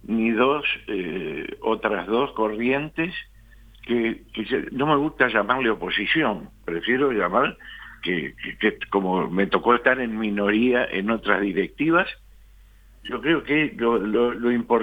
ni otras dos corrientes no me gusta llamarle oposición, prefiero llamar que como me tocó estar en minoría en otras directivas, yo creo que lo importante